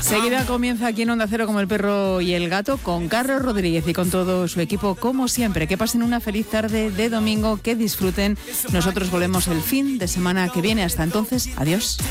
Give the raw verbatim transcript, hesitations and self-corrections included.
Seguida comienza aquí en Onda Cero como el perro y el gato con Carlos Rodríguez y con todo su equipo como siempre. Que pasen una feliz tarde de domingo, que disfruten. Nosotros volvemos el fin de semana que viene. Hasta entonces, adiós.